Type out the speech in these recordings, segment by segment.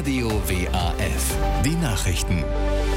Radio WAF. Die Nachrichten.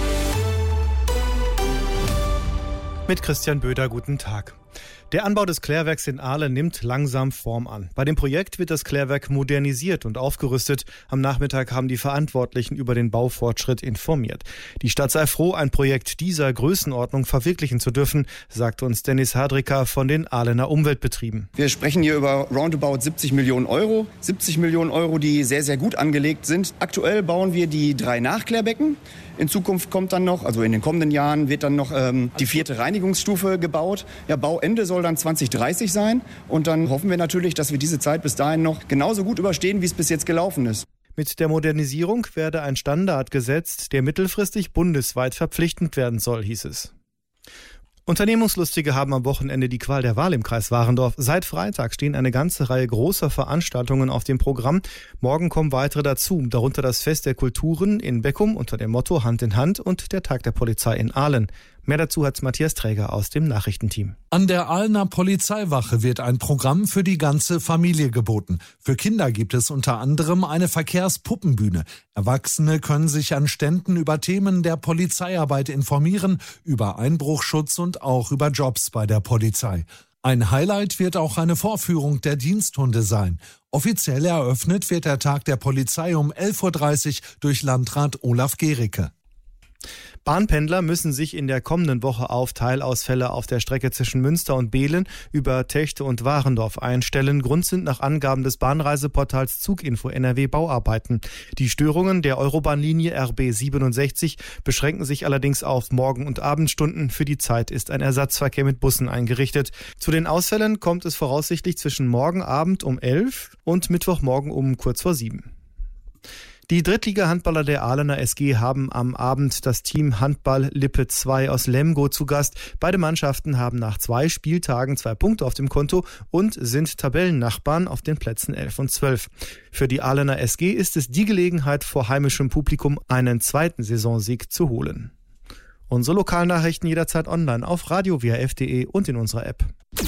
Mit Christian Böder, guten Tag. Der Anbau des Klärwerks in Ahle nimmt langsam Form an. Bei dem Projekt wird das Klärwerk modernisiert und aufgerüstet. Am Nachmittag haben die Verantwortlichen über den Baufortschritt informiert. Die Stadt sei froh, ein Projekt dieser Größenordnung verwirklichen zu dürfen, sagt uns Dennis Hadrika von den Ahlener Umweltbetrieben. Wir sprechen hier über roundabout 70 Millionen Euro. 70 Millionen Euro, die sehr, sehr gut angelegt sind. Aktuell bauen wir die 3 Nachklärbecken. In Zukunft kommt dann noch, also in den kommenden Jahren, wird dann noch die 4. Reinigungsstufe gebaut. Ja, Bauende soll dann 2030 sein. Und dann hoffen wir natürlich, dass wir diese Zeit bis dahin noch genauso gut überstehen, wie es bis jetzt gelaufen ist. Mit der Modernisierung werde ein Standard gesetzt, der mittelfristig bundesweit verpflichtend werden soll, hieß es. Unternehmungslustige haben am Wochenende die Qual der Wahl im Kreis Warendorf. Seit Freitag stehen eine ganze Reihe großer Veranstaltungen auf dem Programm. Morgen kommen weitere dazu, darunter das Fest der Kulturen in Beckum unter dem Motto Hand in Hand und der Tag der Polizei in Ahlen. Mehr dazu hat Matthias Träger aus dem Nachrichtenteam. An der Ahlener Polizeiwache wird ein Programm für die ganze Familie geboten. Für Kinder gibt es unter anderem eine Verkehrspuppenbühne. Erwachsene können sich an Ständen über Themen der Polizeiarbeit informieren, über Einbruchschutz und auch über Jobs bei der Polizei. Ein Highlight wird auch eine Vorführung der Diensthunde sein. Offiziell eröffnet wird der Tag der Polizei um 11.30 Uhr durch Landrat Olaf Gericke. Bahnpendler müssen sich in der kommenden Woche auf Teilausfälle auf der Strecke zwischen Münster und Behlen über Techte und Warendorf einstellen. Grund sind nach Angaben des Bahnreiseportals Zuginfo NRW Bauarbeiten. Die Störungen der Eurobahnlinie RB 67 beschränken sich allerdings auf Morgen- und Abendstunden. Für die Zeit ist ein Ersatzverkehr mit Bussen eingerichtet. Zu den Ausfällen kommt es voraussichtlich zwischen morgen Abend um 11 und Mittwochmorgen um kurz vor 7. Die Drittliga-Handballer der Ahlener SG haben am Abend das Team Handball Lippe 2 aus Lemgo zu Gast. Beide Mannschaften haben nach 2 Spieltagen 2 Punkte auf dem Konto und sind Tabellennachbarn auf den Plätzen 11 und 12. Für die Ahlener SG ist es die Gelegenheit, vor heimischem Publikum einen zweiten Saisonsieg zu holen. Unsere Lokalnachrichten jederzeit online auf radio-waf.de und in unserer App.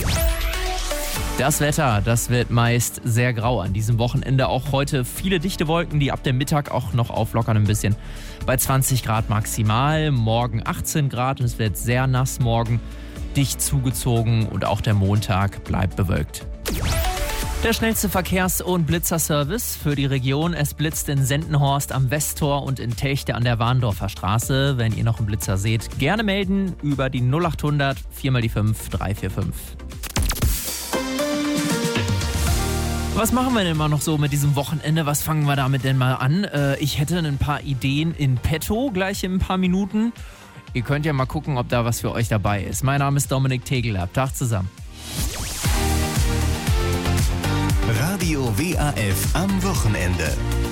Das Wetter, das wird meist sehr grau an diesem Wochenende. Auch heute viele dichte Wolken, die ab dem Mittag auch noch auflockern ein bisschen. Bei 20 Grad maximal, morgen 18 Grad und es wird sehr nass morgen, dicht zugezogen und auch der Montag bleibt bewölkt. Der schnellste Verkehrs- und Blitzerservice für die Region. Es blitzt in Sendenhorst am Westtor und in Techte an der Warndorfer Straße. Wenn ihr noch einen Blitzer seht, gerne melden über die 0800 4x5 345. Was machen wir denn mal noch so mit diesem Wochenende? Was fangen wir damit denn mal an? Ich hätte ein paar Ideen in petto, gleich in ein paar Minuten. Ihr könnt ja mal gucken, ob da was für euch dabei ist. Mein Name ist Dominik Tegeler. Tag zusammen. Radio WAF am Wochenende.